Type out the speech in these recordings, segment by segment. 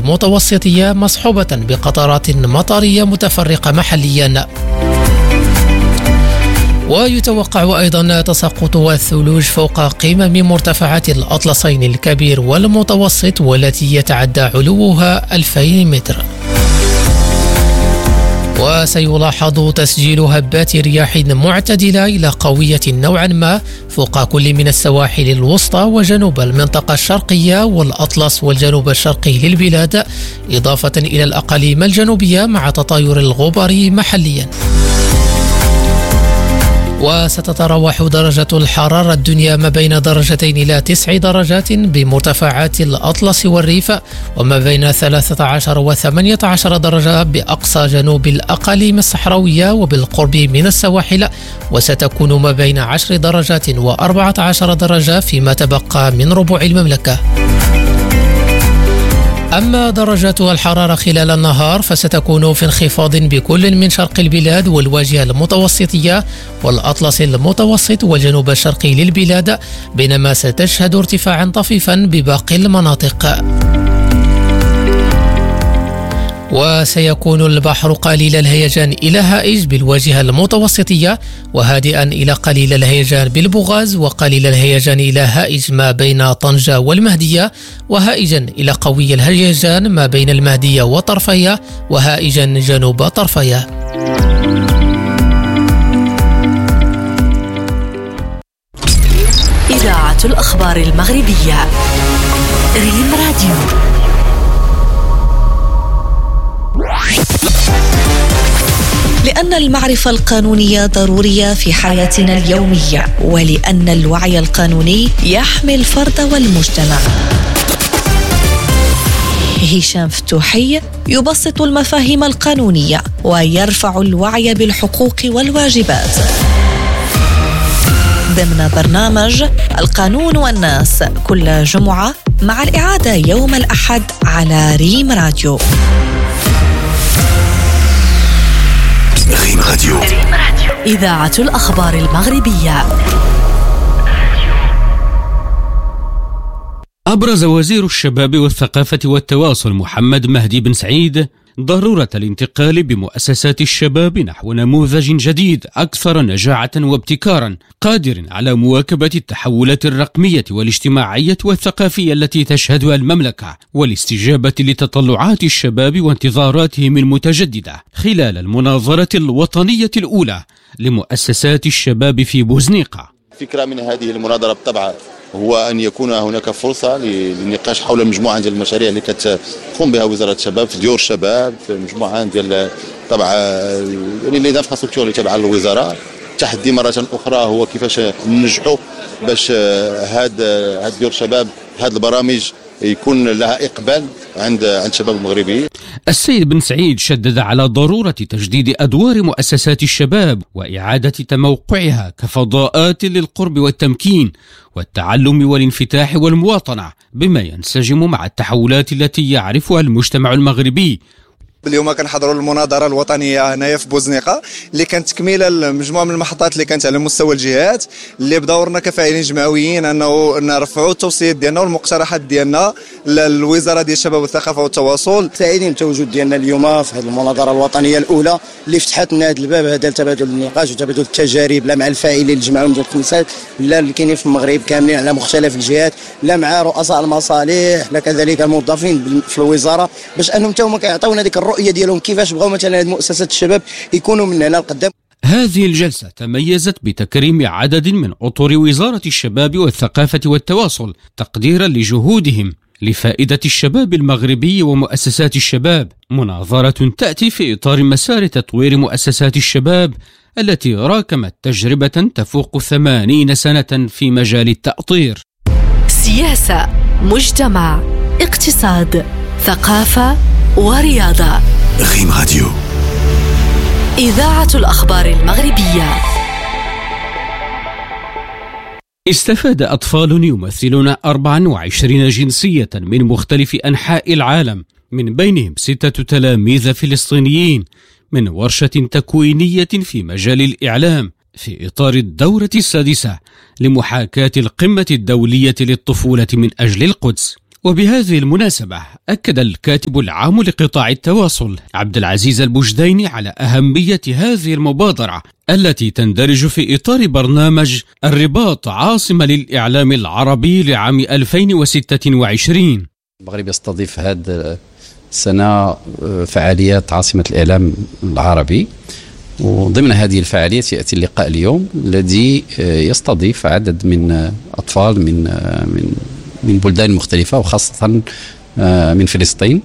المتوسطية مصحوبة بقطرات مطرية متفرقة محليا. ويتوقع أيضا تساقط الثلوج فوق قمم مرتفعات الأطلسين الكبير والمتوسط والتي يتعدى علوها 2000 متر. وسيلاحظ تسجيل هبات رياح معتدلة إلى قوية نوعا ما فوق كل من السواحل الوسطى وجنوب المنطقة الشرقية والأطلس والجنوب الشرقي للبلاد، إضافة إلى الأقاليم الجنوبية مع تطاير الغبار محليا. وستتراوح درجة الحرارة الدنيا ما بين 2 إلى 9 درجات بمرتفعات الأطلس والريف، وما بين 13 و 18 درجة بأقصى جنوب الأقاليم الصحراوية وبالقرب من السواحل، وستكون ما بين 10 درجات و 14 درجة فيما تبقى من ربوع المملكة. أما درجات الحرارة خلال النهار فستكون في انخفاض بكل من شرق البلاد والواجهة المتوسطية والأطلس المتوسط والجنوب الشرقي للبلاد، بينما ستشهد ارتفاعا طفيفا بباقي المناطق. وسيكون البحر قليل الهيجان إلى هائج بالواجهة المتوسطية، وهادئا إلى قليل الهيجان بالبوغاز، وقليل الهيجان إلى هائج ما بين طنجة والمهدية، وهائجا إلى قوي الهيجان ما بين المهدية وطرفية، وهائجا جنوب طرفية. إذاعة الأخبار المغربية ريم راديو. لأن المعرفة القانونية ضرورية في حياتنا اليومية، ولأن الوعي القانوني يحمي الفرد والمجتمع. هشام فتوحي يبسط المفاهيم القانونية ويرفع الوعي بالحقوق والواجبات ضمن برنامج القانون والناس كل جمعة، مع الإعادة يوم الأحد على ريم راديو. ريم راديو، إذاعة الأخبار المغربية. أبرز وزير الشباب والثقافة والتواصل محمد مهدي بن سعيد ضرورة الانتقال بمؤسسات الشباب نحو نموذج جديد أكثر نجاعة وابتكارا، قادر على مواكبة التحولات الرقمية والاجتماعية والثقافية التي تشهدها المملكة، والاستجابة لتطلعات الشباب وانتظاراتهم المتجددة خلال المناظرة الوطنية الأولى لمؤسسات الشباب في بوزنيقة. فكرة من هذه المناظرة بالطبع هو أن يكون هناك فرصة للنقاش حول مجموعة ديال المشاريع اللي كتقوم بها وزارة الشباب في ديور الشباب، في مجموعة ديال طبعا يعني لي انفراستركتور اللي تابعة للوزارة. التحدي مرة أخرى هو كيفاش ننجحوا باش هاد ديور الشباب، هاد البرامج يكون لها إقبال عند الشباب المغربي. السيد بن سعيد شدد على ضرورة تجديد أدوار مؤسسات الشباب وإعادة تموقعها كفضاءات للقرب والتمكين والتعلم والانفتاح والمواطنة، بما ينسجم مع التحولات التي يعرفها المجتمع المغربي. اليوم كنحضروا المناظره الوطنيه هنايا في بوزنيقه، اللي كانت تكميله لمجموعه من المحطات اللي كانت على مستوى الجهات، اللي بدورنا كفاعلين جمعويين انه نرفعوا التوصيات ديالنا والمقترحات ديالنا للوزاره ديال الشباب والثقافه والتواصل. سعيدين بالتواجد ديالنا اليوم في هذه المناظره الوطنيه الاولى اللي فتحت لنا هذا الباب هذا لتبادل النقاش وتبادل التجارب، لا مع الفاعلين اللي جمعوهم ديال الخمسات، لا اللي كاينين في المغرب كاملين على مختلف الجهات، لا مع رؤساء المصالح، لا كذلك الموظفين في الوزاره، باش انهم تا هما كيعطيونا ديك الرؤيه ديالهم كيفاش بغاو مثلا هذه مؤسسات الشباب يكونوا من هنا لقدام. هذه الجلسة تميزت بتكريم عدد من أطر وزارة الشباب والثقافة والتواصل تقديرا لجهودهم لفائدة الشباب المغربي ومؤسسات الشباب. مناظرة تأتي في إطار مسار تطوير مؤسسات الشباب التي راكمت تجربة تفوق 80 سنة في مجال التأطير. سياسة، مجتمع، اقتصاد، ثقافة ورياضة. ريم راديو، إذاعة الأخبار المغربية. استفاد أطفال يمثلون 24 جنسية من مختلف أنحاء العالم، من بينهم 6 تلاميذ فلسطينيين، من ورشة تكوينية في مجال الإعلام في إطار الدورة السادسة لمحاكاة القمة الدولية للطفولة من أجل القدس. وبهذه المناسبة أكد الكاتب العام لقطاع التواصل عبد العزيز البجديني على أهمية هذه المبادرة التي تندرج في إطار برنامج الرباط عاصمة للإعلام العربي لعام 2026. المغرب يستضيف هذه السنة فعاليات عاصمة الإعلام العربي، وضمن هذه الفعاليات يأتي اللقاء اليوم الذي يستضيف عدد من أطفال من بلدان مختلفة وخاصة من فلسطين.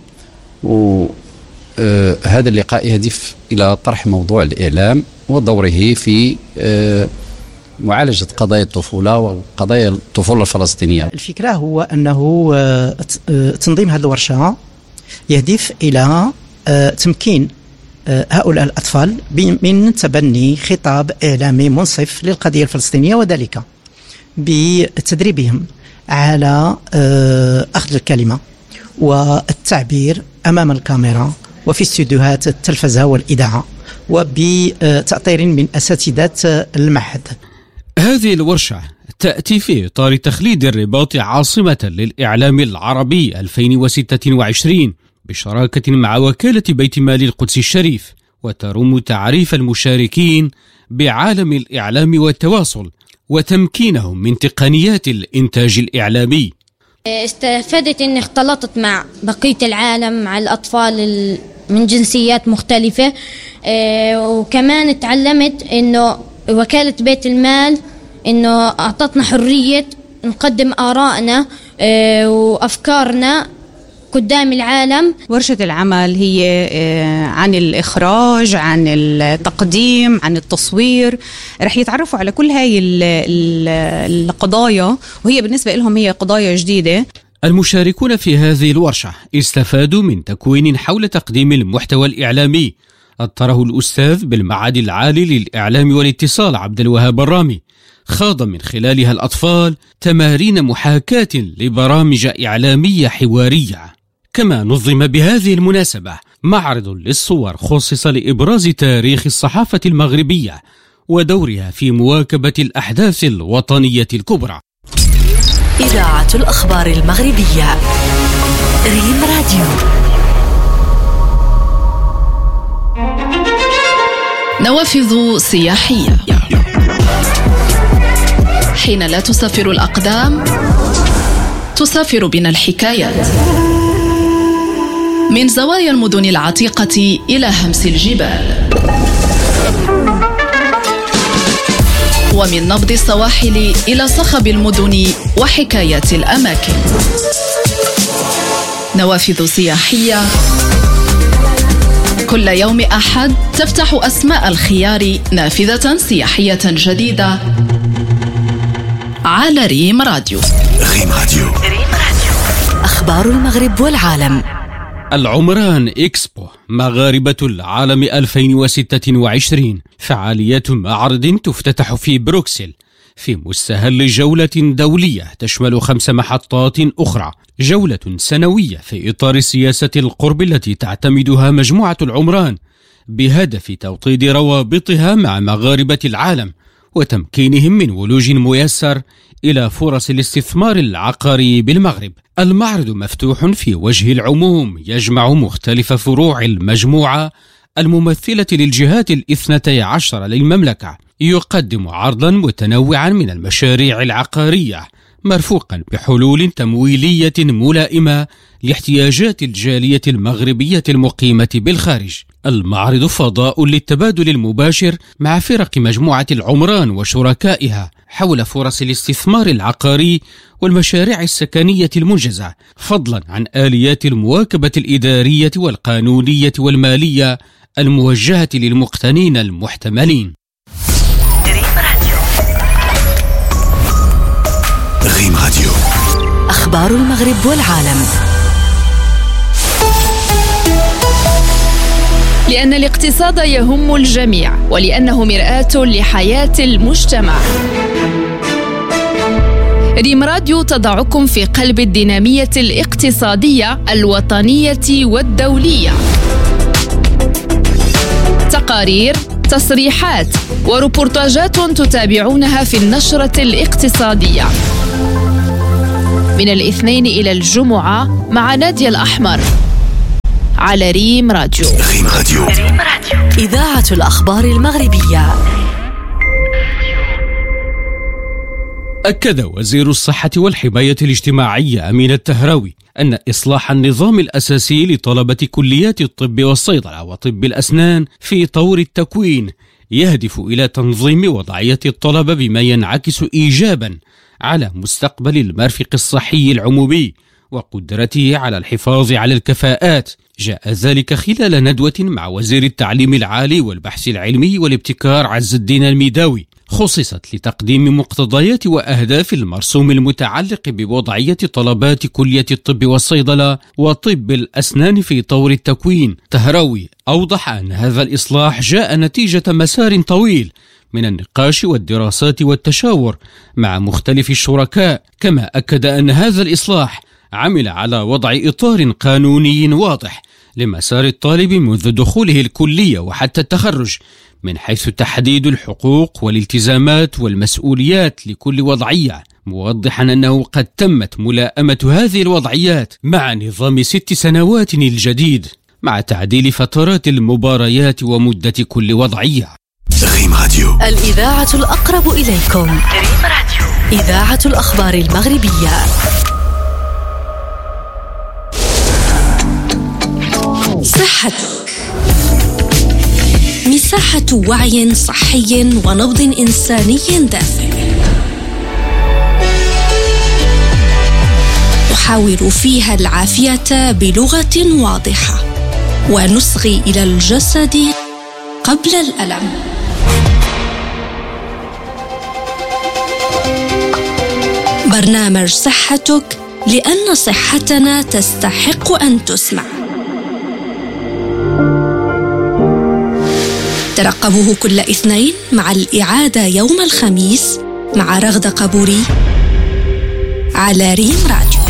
وهذا اللقاء يهدف إلى طرح موضوع الإعلام ودوره في معالجة قضايا الطفولة وقضايا الطفولة الفلسطينية. الفكرة هو أنه تنظيم هذه الورشة يهدف إلى تمكين هؤلاء الأطفال من تبني خطاب إعلامي منصف للقضية الفلسطينية، وذلك بتدريبهم على أخذ الكلمة والتعبير أمام الكاميرا وفي استديوهات التلفزة والإذاعة، وبتأطير من أساتذة المعهد. هذه الورشة تأتي في إطار تخليد الرباط عاصمة للإعلام العربي 2026 بشراكة مع وكالة بيت مال القدس الشريف، وتروم تعريف المشاركين بعالم الإعلام والتواصل وتمكينهم من تقنيات الإنتاج الإعلامي. استفدت أني اختلطت مع بقية العالم، مع الأطفال من جنسيات مختلفة، وكمان تعلمت أنه وكالة بيت المال أنه أعطتنا حرية نقدم آرائنا وأفكارنا قدام العالم. ورشة العمل هي عن الإخراج، عن التقديم، عن التصوير، رح يتعرفوا على كل هاي القضايا، وهي بالنسبة لهم هي قضايا جديدة. المشاركون في هذه الورشة استفادوا من تكوين حول تقديم المحتوى الإعلامي أطره الأستاذ بالمعهد العالي للإعلام والاتصال عبد الوهاب الرامي، خاض من خلالها الأطفال تمارين محاكاة لبرامج إعلامية حوارية. كما نظم بهذه المناسبة معرض للصور خصص لإبراز تاريخ الصحافة المغربية ودورها في مواكبة الأحداث الوطنية الكبرى. إذاعة الأخبار المغربية ريم راديو. نوافذ سياحية. حين لا تسافر الأقدام تسافر بنا الحكايات، من زوايا المدن العتيقة إلى همس الجبال، ومن نبض السواحل إلى صخب المدن وحكايات الأماكن. نوافذ سياحية كل يوم أحد تفتح أسماء الخيار نافذة سياحية جديدة على ريم راديو. ريم راديو. أخبار المغرب والعالم. العمران إكسبو مغاربة العالم 2026 فعاليات معرض تفتتح في بروكسل في مستهل جولة دولية تشمل 5 محطات أخرى، جولة سنوية في إطار سياسة القرب التي تعتمدها مجموعة العمران بهدف توطيد روابطها مع مغاربة العالم وتمكينهم من ولوج ميسر إلى فرص الاستثمار العقاري بالمغرب. المعرض مفتوح في وجه العموم، يجمع مختلف فروع المجموعة الممثلة للجهات 12 للمملكة، يقدم عرضا متنوعا من المشاريع العقارية مرفوقا بحلول تمويلية ملائمة لاحتياجات الجالية المغربية المقيمة بالخارج. المعرض فضاء للتبادل المباشر مع فرق مجموعة العمران وشركائها حول فرص الاستثمار العقاري والمشاريع السكنية المنجزة، فضلا عن آليات المواكبة الإدارية والقانونية والمالية الموجهة للمقتنين المحتملين. ريم راديو. أخبار المغرب والعالم. لأن الاقتصاد يهم الجميع ولأنه مرآة لحياة المجتمع. ريم راديو تضعكم في قلب الدينامية الاقتصادية الوطنية والدولية. تقارير، تصريحات وروبورتاجات تتابعونها في النشرة الاقتصادية من الاثنين إلى الجمعة مع نادية الأحمر على ريم راديو. ريم راديو. إذاعة الأخبار المغربية. أكد وزير الصحة والحماية الاجتماعية أمين التهراوي أن إصلاح النظام الأساسي لطلبة كليات الطب والصيدلة وطب الأسنان في طور التكوين يهدف إلى تنظيم وضعية الطلبة بما ينعكس إيجابا على مستقبل المرفق الصحي العمومي وقدرته على الحفاظ على الكفاءات. جاء ذلك خلال ندوة مع وزير التعليم العالي والبحث العلمي والابتكار عز الدين الميداوي، خصصت لتقديم مقتضيات وأهداف المرسوم المتعلق بوضعية طلبات كلية الطب والصيدلة وطب الأسنان في طور التكوين. تهراوي أوضح أن هذا الإصلاح جاء نتيجة مسار طويل من النقاش والدراسات والتشاور مع مختلف الشركاء، كما أكد أن هذا الإصلاح عمل على وضع إطار قانوني واضح لمسار الطالب منذ دخوله الكلية وحتى التخرج، من حيث تحديد الحقوق والالتزامات والمسؤوليات لكل وضعية، موضحا أنه قد تمت ملائمة هذه الوضعيات مع نظام 6 سنوات الجديد مع تعديل فترات المباريات ومدة كل وضعية. ريم راديو. الإذاعة الأقرب إليكم. ريم راديو. إذاعة الأخبار المغربية. صحتك، مساحة وعي صحي ونبض إنساني دافئ، نحاور فيها العافية بلغة واضحة ونصغي إلى الجسد قبل الألم. برنامج صحتك، لأن صحتنا تستحق أن تسمع. ترقبوه كل اثنين مع الإعادة يوم الخميس مع رغدة قبوري على ريم راديو.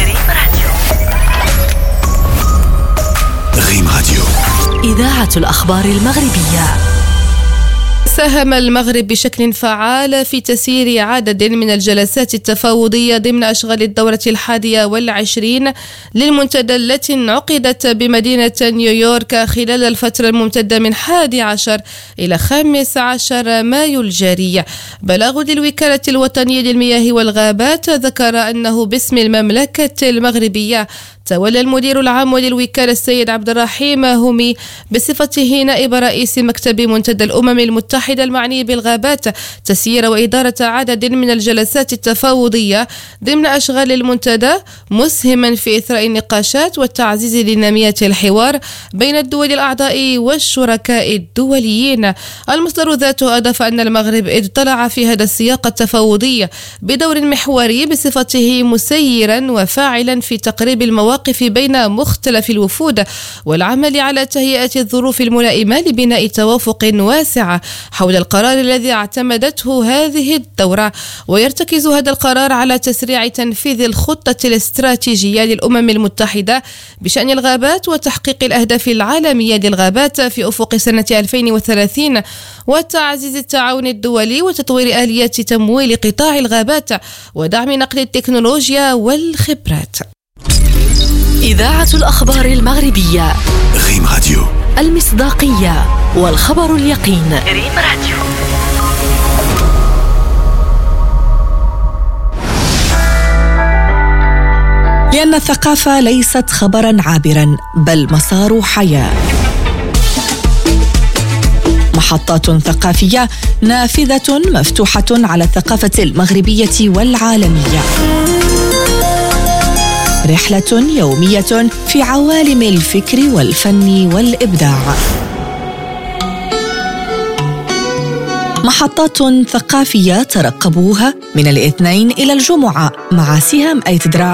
ريم راديو. إذاعة الأخبار المغربية. ساهم المغرب بشكل فعال في تسيير عدد من الجلسات التفاوضية ضمن أشغال الدورة 21 للمنتدى التي انعقدت بمدينة نيويورك خلال الفترة الممتدة من 11 إلى 15 مايو الجاري. بلاغ للوكالة الوطنية للمياه والغابات ذكر أنه باسم المملكة المغربية تولى المدير العام للوكالة السيد عبد الرحيم همي بصفته نائب رئيس مكتب منتدى الأمم المتحدة المعني بالغابات تسيير وإدارة عدد من الجلسات التفاوضية ضمن أشغال المنتدى، مسهما في إثراء النقاشات والتعزيز لدينامية الحوار بين الدول الأعضاء والشركاء الدوليين. المصدر ذاته أضاف أن المغرب اطلع في هذا السياق التفاوضي بدور محوري بصفته مسيرا وفاعلا في تقريب المواقف بين مختلف الوفود والعمل على تهيئة الظروف الملائمة لبناء توافق واسع حول القرار الذي اعتمدته هذه الدورة. ويرتكز هذا القرار على تسريع تنفيذ الخطة الاستراتيجية للأمم المتحدة بشأن الغابات وتحقيق الأهداف العالمية للغابات في أفق سنة 2030 وتعزيز التعاون الدولي وتطوير آليات تمويل قطاع الغابات ودعم نقل التكنولوجيا والخبرات. إذاعة الأخبار المغربية. ريم راديو. المصداقية والخبر اليقين. ريم راديو. لأن الثقافة ليست خبرا عابرا بل مسار حياة. محطات ثقافية نافذة مفتوحة على الثقافة المغربية والعالمية. رحلة يومية في عوالم الفكر والفن والإبداع. محطات ثقافية ترقبوها من الاثنين إلى الجمعة مع سهام أيتدرا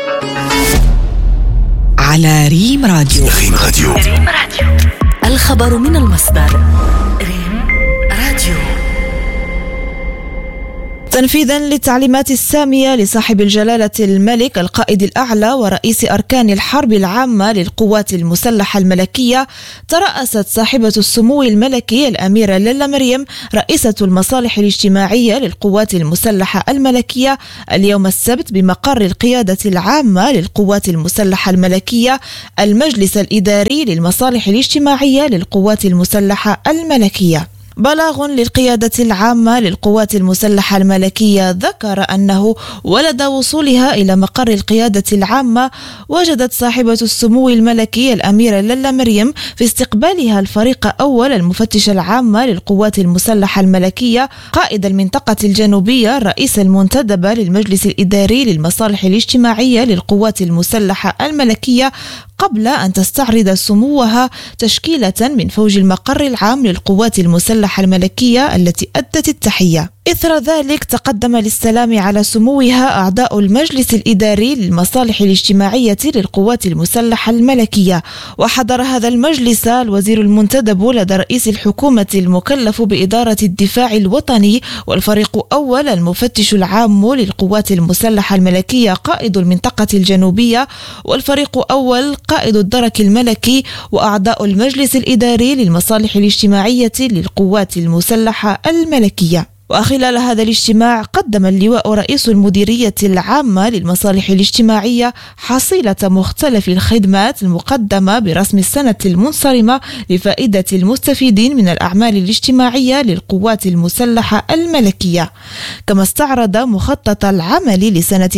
على ريم راديو. ريم راديو. الخبر من المصدر. ريم راديو. تنفيذا للتعليمات السامية لصاحب الجلالة الملك القائد الأعلى ورئيس أركان الحرب العامة للقوات المسلحة الملكية، ترأست صاحبة السمو الملكي الأميرة ليلى مريم رئيسة المصالح الاجتماعية للقوات المسلحة الملكية اليوم السبت بمقر القيادة العامة للقوات المسلحة الملكية المجلس الإداري للمصالح الاجتماعية للقوات المسلحة الملكية. بلاغ للقيادة العامة للقوات المسلحة الملكية ذكر أنه ولد وصولها إلى مقر القيادة العامة وجدت صاحبة السمو الملكي الأميرة ليلى مريم في استقبالها الفريق أول المفتش العامة للقوات المسلحة الملكية قائد المنطقة الجنوبية الرئيس المنتدب للمجلس الإداري للمصالح الاجتماعية للقوات المسلحة الملكية قبل أن تستعرض سموها تشكيلة من فوج المقر العام للقوات المسلحة الملكية التي أدت التحية. إثر ذلك تقدم للسلام على سموها أعضاء المجلس الإداري للمصالح الاجتماعية للقوات المسلحة الملكية، وحضر هذا المجلس الوزير المنتدب لدى رئيس الحكومة المكلف بإدارة الدفاع الوطني والفريق أول المفتش العام للقوات المسلحة الملكية قائد المنطقة الجنوبية والفريق أول قائد الدرك الملكي وأعضاء المجلس الإداري للمصالح الاجتماعية للقوات المسلحة الملكية. وخلال هذا الاجتماع قدم اللواء رئيس المديرية العامة للمصالح الاجتماعية حصيلة مختلف الخدمات المقدمة برسم السنة المنصرمة لفائدة المستفيدين من الأعمال الاجتماعية للقوات المسلحة الملكية، كما استعرض مخطط العمل لسنة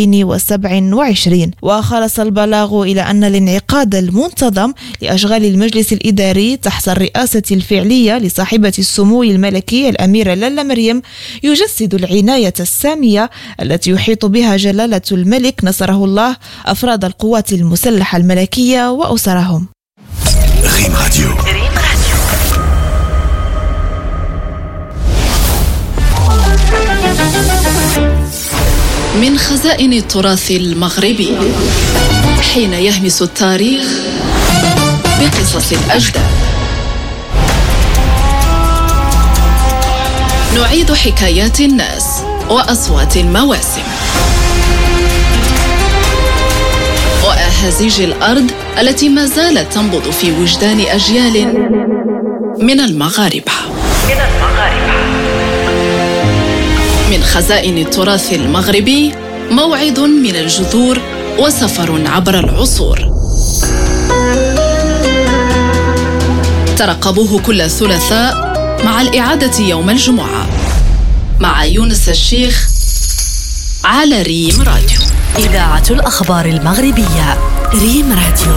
2027. وخلص البلاغ إلى أن الانعقاد المنتظم لأشغال المجلس الإداري تحت الرئاسة الفعلية لصاحبة السمو الملكي الأميرة ليلى مريم يجسد العناية السامية التي يحيط بها جلالة الملك نصره الله أفراد القوات المسلحة الملكية وأسرهم. ريم راديو. من خزائن التراث المغربي حين يهمس التاريخ بقصص الأجداد، نعيد حكايات الناس وأصوات المواسم وأهازيج الأرض التي ما زالت تنبض في وجدان أجيال من المغاربة. من خزائن التراث المغربي موعد من الجذور وسفر عبر العصور. ترقبوه كل ثلاثاء مع الإعادة يوم الجمعة مع يونس الشيخ على ريم راديو. إذاعة الأخبار المغربية ريم راديو.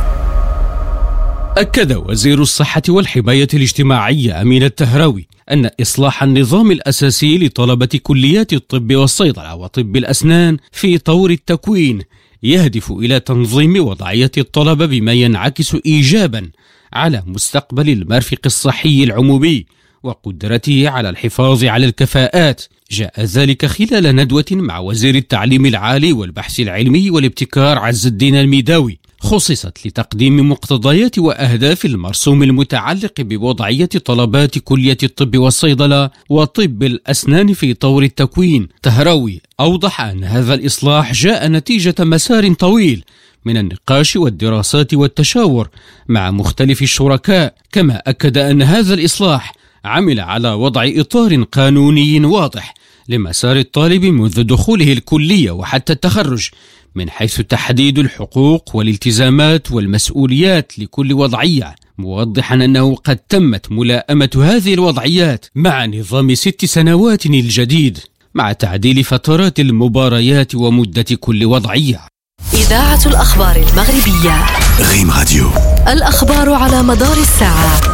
أكد وزير الصحة والحماية الاجتماعية أمين التهراوي أن إصلاح النظام الأساسي لطلبة كليات الطب والصيدلة وطب الأسنان في طور التكوين يهدف إلى تنظيم وضعية الطلبة بما ينعكس إيجابا على مستقبل المرفق الصحي العمومي وقدرته على الحفاظ على الكفاءات. جاء ذلك خلال ندوة مع وزير التعليم العالي والبحث العلمي والابتكار عز الدين الميداوي خصصت لتقديم مقتضيات وأهداف المرسوم المتعلق بوضعية طلبات كلية الطب والصيدلة وطب الأسنان في طور التكوين. تهراوي أوضح أن هذا الإصلاح جاء نتيجة مسار طويل من النقاش والدراسات والتشاور مع مختلف الشركاء، كما أكد أن هذا الإصلاح عمل على وضع إطار قانوني واضح لمسار الطالب منذ دخوله الكلية وحتى التخرج، من حيث تحديد الحقوق والالتزامات والمسؤوليات لكل وضعية، موضحا أنه قد تمت ملائمة هذه الوضعيات مع نظام 6 سنوات الجديد مع تعديل فترات المباريات ومدة كل وضعية. إذاعة الأخبار المغربية ريم راديو. الأخبار على مدار الساعة.